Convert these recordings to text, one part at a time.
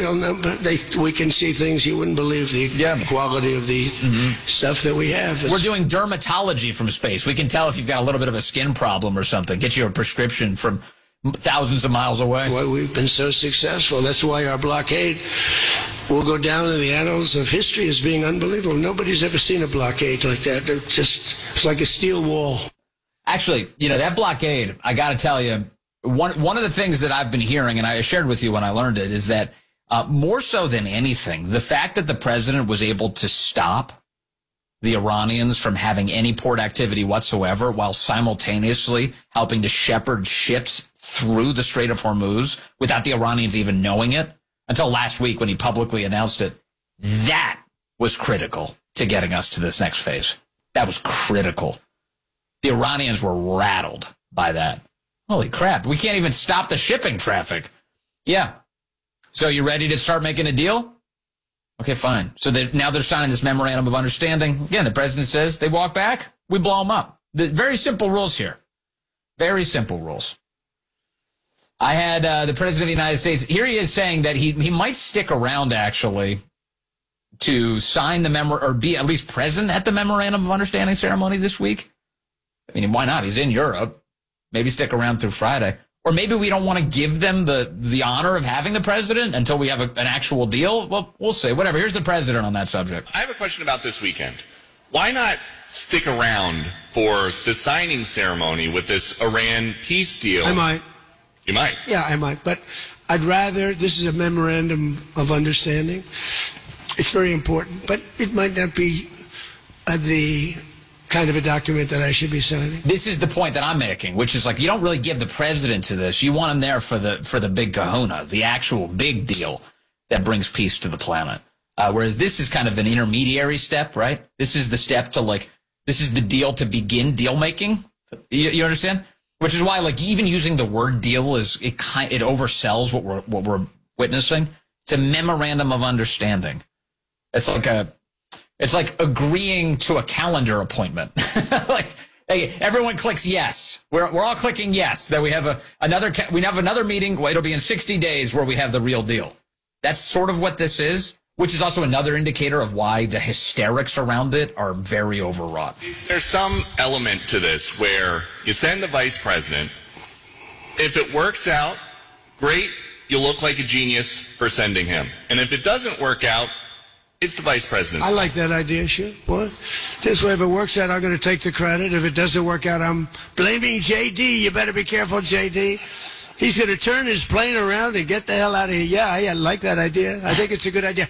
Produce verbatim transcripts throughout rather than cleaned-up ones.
real number. They, we can see things you wouldn't believe, the yeah. quality of the mm-hmm. stuff that we have. It's, We're doing dermatology from space. We can tell if you've got a little bit of a skin problem or something. Get you a prescription from thousands of miles away. Why we've been so successful. That's why our blockade will go down in the annals of history as being unbelievable. Nobody's ever seen a blockade like that. They're just, it's like a steel wall. Actually, you know, that blockade, I got to tell you, one one of the things that I've been hearing, and I shared with you when I learned it, is that uh, more so than anything, the fact that the president was able to stop the Iranians from having any port activity whatsoever while simultaneously helping to shepherd ships through the Strait of Hormuz without the Iranians even knowing it, until last week when he publicly announced it, that was critical to getting us to this next phase. That was critical. The Iranians were rattled by that. Holy crap, we can't even stop the shipping traffic. Yeah. So you ready to start making a deal? Okay, fine. So they, now they're signing this memorandum of understanding. Again, the president says they walk back, we blow them up. The, very simple rules here. Very simple rules. I had uh, the president of the United States, here he is saying that he, he might stick around, actually, to sign the memo or be at least present at the memorandum of understanding ceremony this week. I mean, why not? He's in Europe. Maybe stick around through Friday. Or maybe we don't want to give them the, the honor of having the president until we have a, an actual deal. Well, we'll see. Whatever. Here's the president on that subject. I have a question about this weekend. Why not stick around for the signing ceremony with this Iran peace deal? I might. You might. Yeah, I might. But I'd rather, this is a memorandum of understanding. It's very important, but it might not be uh, the kind of a document that I should be signing. This is the point that I'm making, which is like, you don't really give the president to this. You want him there for the for the big kahuna, the actual big deal that brings peace to the planet. Uh, whereas this is kind of an intermediary step, right? This is the step to, like, this is the deal to begin deal making. You, you understand? Which is why, like, even using the word deal is it kind it oversells what we're what we're witnessing. It's a memorandum of understanding. It's like a it's like agreeing to a calendar appointment. Like, hey, everyone clicks yes. We're we're all clicking yes that we have a another we have another meeting. It'll be in sixty days where we have the real deal. That's sort of what this is, which is also another indicator of why the hysterics around it are very overwrought. There's some element to this where you send the vice president. If it works out, great, you look like a genius for sending him. And if it doesn't work out, it's the vice president. I like that idea, sure. What? This way, if it works out, I'm going to take the credit. If it doesn't work out, I'm blaming J D. You better be careful, J D. He's going to turn his plane around and get the hell out of here. Yeah, I like that idea. I think it's a good idea.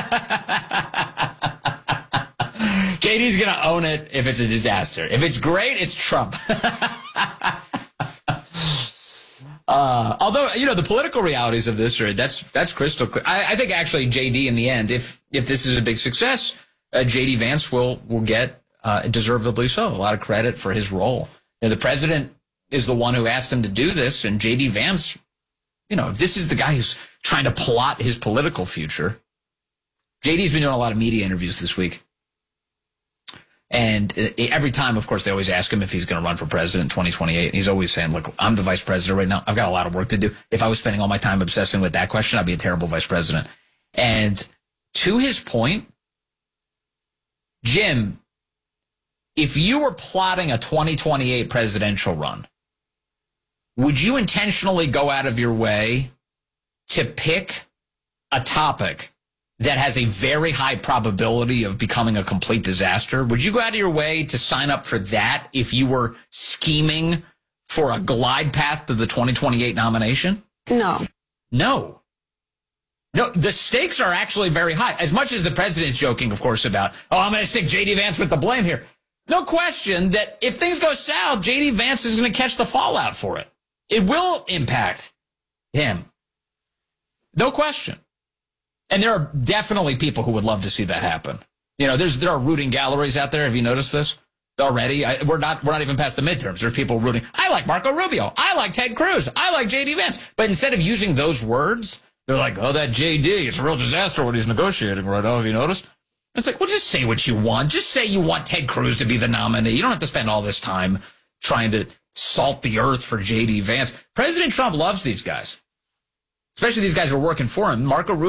J D's going to own it if it's a disaster. If it's great, it's Trump. uh, although, you know, the political realities of this are, that's that's crystal clear. I, I think actually J D in the end, if if this is a big success, uh, J D Vance will will get uh, deservedly so a lot of credit for his role. You know, the president is the one who asked him to do this, and J D Vance, you know, if this is the guy who's trying to plot his political future. J D's been doing a lot of media interviews this week. And every time, of course, they always ask him if he's going to run for president in twenty twenty-eight. And he's always saying, look, I'm the vice president right now. I've got a lot of work to do. If I was spending all my time obsessing with that question, I'd be a terrible vice president. And to his point, Jim, if you were plotting a twenty twenty-eight presidential run, would you intentionally go out of your way to pick a topic that has a very high probability of becoming a complete disaster? Would you go out of your way to sign up for that if you were scheming for a glide path to the twenty twenty-eight nomination? No. No. No, the stakes are actually very high. As much as the president is joking, of course, about, oh, I'm going to stick J D Vance with the blame here. No question that if things go south, J D Vance is going to catch the fallout for it. It will impact him. No question. And there are definitely people who would love to see that happen. You know, there's there are rooting galleries out there. Have you noticed this already? I, we're not we're not even past the midterms. There's people rooting. I like Marco Rubio. I like Ted Cruz. I like J D Vance. But instead of using those words, they're like, oh, that J D, it's a real disaster what he's negotiating right now. Have you noticed? It's like, well, just say what you want. Just say you want Ted Cruz to be the nominee. You don't have to spend all this time trying to salt the earth for J D Vance. President Trump loves these guys, especially these guys who are working for him. Marco Rubio.